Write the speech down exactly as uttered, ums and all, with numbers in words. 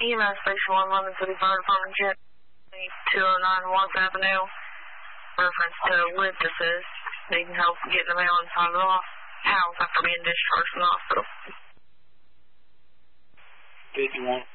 E M S Station one, London City Fire Department, Jet two oh nine Watts Avenue. Reference to lip assist. Needing help getting the mail inside the house after being discharged from the hospital. fifty-one.